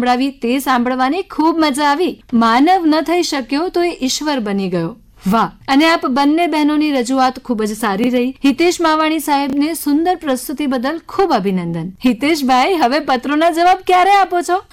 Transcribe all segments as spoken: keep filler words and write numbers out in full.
સંભળાવી તે સાંભળવાની ખૂબ મજા આવી. માનવ ન થઈ શક્યો તો એ ઈશ્વર બની ગયો. વાહ! અને આપ બંને બહેનોની રજૂઆત ખૂબ જ સારી રહી. હિતેશ માવાણી સાહેબને સુંદર પ્રસ્તુતિ બદલ ખૂબ અભિનંદન. હિતેશભાઈ, હવે પત્રોના જવાબ ક્યારે આપો છો?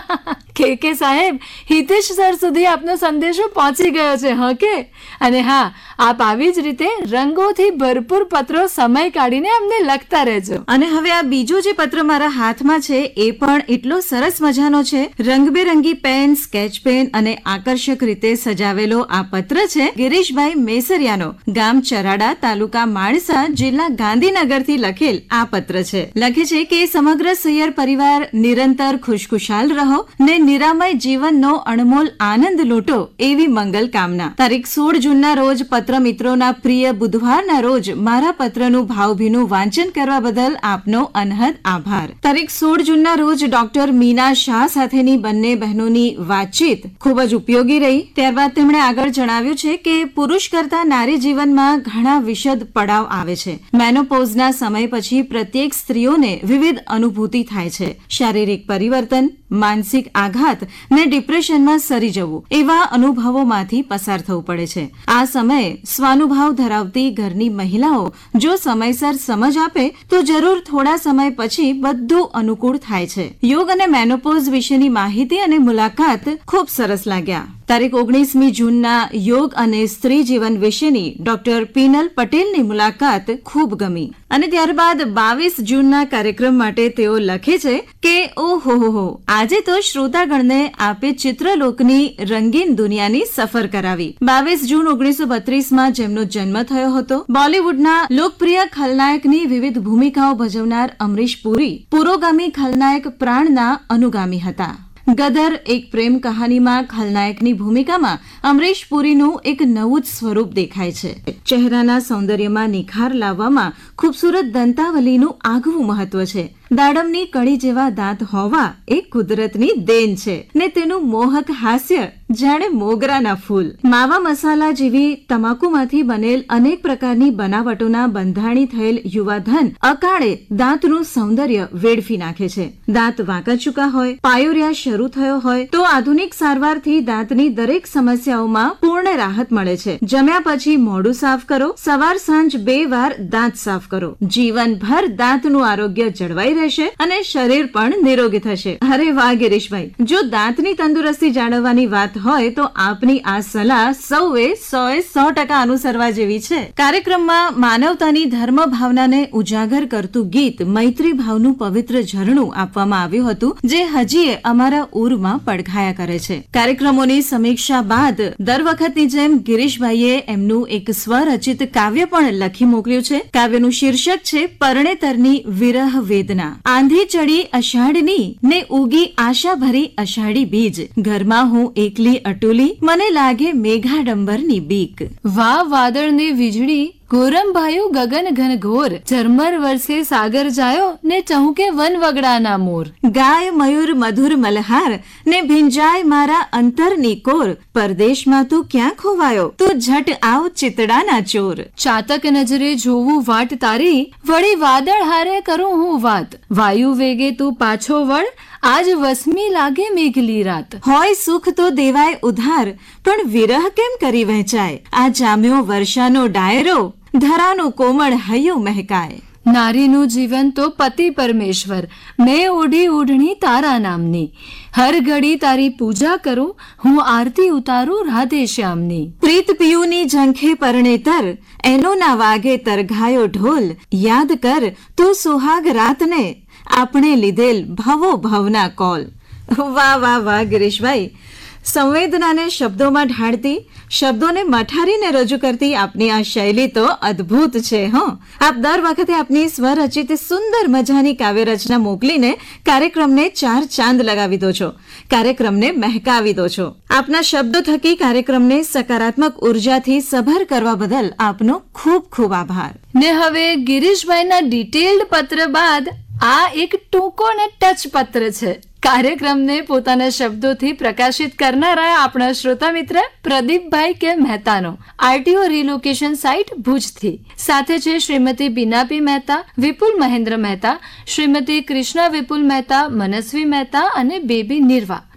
કે કે સાહેબ, હિતેશ સર સુધી આપનો સંદેશો પહોંચી ગયો છે. હ કે? અને હા, આપ આવી જ રીતે રંગોથી ભરપૂર પત્રો સમય કાઢીને અમને લખતા રહેજો. અને હવે આ બીજો જે પત્ર મારા હાથમાં છે એ પણ એટલો સરસ મજાનો છે. રંગબેરંગી પેન, સ્કેચ પેન અને આકર્ષક રીતે સજાવેલો આ પત્ર છે ગિરીશભાઈ મેસરિયાનો, ગામ ચરાડા, તાલુકા માણસા, જિલ્લા ગાંધીનગરથી લખેલ આ પત્ર છે. લખે છે કે સમગ્ર સૈયર પરિવાર નિરંતર ખુશખુશાલ રહો ને નિરામય જીવનનો અણમોલ આનંદ લૂંટો એવી મંગલ કામના. તારીખ સોળ જૂનના રોજ પત્ર મિત્રોના પ્રિય બુધવારના રોજ મારા પત્રનું ભાવભીનું વાંચન કરવા બદલ આપનો અનહદ આભાર. તારીખ સોળ જૂનના રોજ ડોક્ટર મીના શાહ સાથેની બંને બહેનોની વાતચીત ખૂબ જ ઉપયોગી રહી. ત્યારબાદ તેમણે આગળ જણાવ્યું છે કે પુરુષ કરતા નારી જીવનમાં ઘણા વિષદ પડાવ આવે છે. મેનોપોઝના સમય પછી પ્રત્યેક સ્ત્રીઓને વિવિધ અનુભૂતિ થાય છે. શારીરિક પરિવર્તન, માનસિક આઘાત ને ડિપ્રેશનમાં સરી જવું એવા અનુભવોમાંથી પસાર થવું પડે છે. આ સમયે સ્વાનુભાવ ધરાવતી ઘરની મહિલાઓ જો સમયસર સમજ આપે તો જરૂર થોડા સમય પછી બધું અનુકૂળ થાય છે. યોગ અને મેનોપોઝ વિશેની માહિતી અને મુલાકાત ખૂબ સરસ લાગ્યા. તારીખ ઓગણીસમી જૂનના યોગ અને સ્ત્રી જીવન વિશેની ડોક્ટર પીનલ પટેલની મુલાકાત ખૂબ ગમી. અને ત્યારબાદ બાવીસ જૂનના કાર્યક્રમ માટે તેઓ લખે છે કે ઓહો, આજે તો શ્રોતાગણને આપે ચિત્રલોકની રંગીન દુનિયાની સફર કરાવી. બાવીસ જૂન ઓગણીસો બત્રીસમાં જેમનો જન્મ થયો હતો, બોલિવૂડના લોકપ્રિય ખલનાયકની વિવિધ ભૂમિકાઓ ભજવનાર અમરીશ પુરી પુરોગામી ખલનાયક પ્રાણના અનુગામી હતા. ગદર એક પ્રેમ કહાનીમાં ખલનાયકની ભૂમિકામાં અમરીશ પુરીનું એક નવું જ સ્વરૂપ દેખાય છે. ચહેરાના સૌંદર્યમાં નિખાર લાવવામાં ખૂબસૂરત દંતાવલીનું આગવું મહત્વ છે. દાડમની કળી જેવા દાંત હોવા એ કુદરતની દેન છે ને તેનું મોહક હાસ્ય જાણે મોગરાના ફૂલ. માવા મસાલા જેવી તમાકુમાંથી બનેલ અનેક પ્રકારની બનાવટોના બંધાણી થયેલ યુવાધન અકાળે દાંતનું સૌંદર્ય વેડફી નાખે છે. દાંત વાંકા ચૂકા હોય, પાયોરિયા શરૂ થયો હોય તો આધુનિક સારવારથી દાંતની દરેક સમસ્યાઓમાં પૂર્ણ રાહત મળે છે. જમ્યા પછી મોઢું સાફ કરો, સવાર સાંજ બે વાર દાંત સાફ કરો. જીવનભર દાંતનું આરોગ્ય જળવાઈ રહેશે અને શરીર પણ નિરોગી થશે. અરે વાહ ગિરીશભાઈ, જો દાંતની તંદુરસ્તી જાળવવાની વાત હોય તો આપની આ સલાહ સૌએ સો એ સો ટકા અનુસરવા જેવી છે. કાર્યક્રમમાં માનવતાની ધર્મ ભાવનાને ઉજાગર કરતું ગીત મૈત્રી ભાવનું પવિત્ર ઝરણું આપવામાં આવ્યું હતું, જે હજીએ અમારા ઉરમાં પડઘાયા કરે છે. કાર્યક્રમોની સમીક્ષા બાદ દર વખતની જેમ ગિરીશભાઈએ એમનું એક સ્વરચિત કાવ્ય પણ લખી મોકલ્યું છે. કાવ્યનું શીર્ષક છે પરણેતરની વિરહ વેદના. આંધી ચડી અષાઢની ને ઉગી આશા ભરી અષાઢી બીજ. ઘરમાં હું એકલી અટુલી, મને લાગે મેઘાડંબરની બીક. વાહ! વાદળની વીજળી, ગોરમ ભાયું ગગન ઘન ઘોર. ઝરમર વર્ષે સાગર જાયો ને ચહુકે વન વગડાના મોર. ગાય મયુર મધુર મલહાર ને ભીંજાય મારા અંતરની કોર. પરદેશમાં તું ક્યાં ખોવાયો, તું ઝટ આવ ચિતડાના ચોર. ચાતક નજરે જોવું વાટ તારી, વળી વાદળ હારે કરું હું વાત. વાયુ વેગે તું પાછો વળ, આજ વસમી લાગે મેઘલી રાત. હોય સુખ તો દેવાય ઉધાર, પણ વિરહ કેમ કરી વહેંચાય. આ જામ્યો વર્ષાનો ડાયરો, ધરાનું કોમળ હૈયું મહેકાય. નારીનું જીવન તો પતિ પરમેશ્વર, મેં ઓઢી ઓઢણી તારા નામની. હર ઘડી તારી પૂજા કરું, હું આરતી ઉતારું રાધે શ્યામની. પ્રીત પિયુની ઝંખે પરણેતર, એનો ના વાગે તરઘાયો ઢોલ. યાદ કર તું સુહાગ રાતને, આપણે લીધેલ ભવો ભવના કોલ. વાહ વાહ વાહ ગિરીશભાઈ, સંવેદનાને શબ્દોમાં ઢાળતી, શબ્દોને મઠારીને રજૂ કરતી આપની આ શૈલી તો અદ્ભુત છે. હો, આપ દર વખતે આપની સ્વરચિત સુંદર મજાની કાવ્ય રચના મોકલીને કાર્યક્રમને ચાર ચાંદ લગાવી દો છો, કાર્યક્રમને મહેકાવી દો છો. આપના શબ્દો થકી કાર્યક્રમને સકારાત્મક ઉર્જાથી સભર કરવા બદલ આપનો ખૂબ ખૂબ આભાર. ને હવે ગિરીશભાઈના ડિટેલ્ડ પત્ર બાદ આ એક ટૂંકો ને ટચ પત્ર છે. કાર્યક્રમને પોતાના શબ્દોથી પ્રકાશિત કરનારા આપણા શ્રોતા મિત્ર પ્રદીપભાઈ કે મહેતાનો આરટીઓ રિલોકેશન સાઇટ ભુજથી. સાથે છે શ્રીમતી બીનાપી મહેતા, વિપુલ મહેન્દ્ર મહેતા, શ્રીમતી કૃષ્ણા વિપુલ મહેતા, મનસ્વી મહેતા અને બેબી નિર્વા.